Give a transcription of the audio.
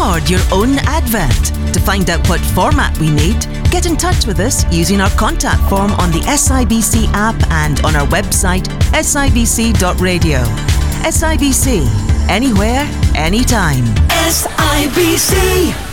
record your own advert. To find out what format we need, get in touch with us using our contact form on the SIBC app and on our website sibc.radio. SIBC. Anywhere, anytime. SIBC.